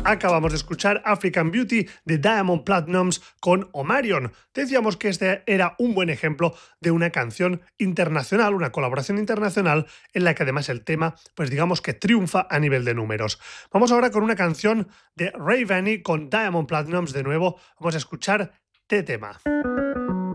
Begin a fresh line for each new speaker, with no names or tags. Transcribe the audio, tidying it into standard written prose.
Acabamos de escuchar African Beauty de Diamond Platnumz con Omarion. Decíamos que este era un buen ejemplo de una canción internacional, una colaboración internacional en la que además el tema, pues digamos que triunfa a nivel de números. Vamos ahora con una canción de Ray Vanny con Diamond Platnumz de nuevo. Vamos a escuchar Te Tema.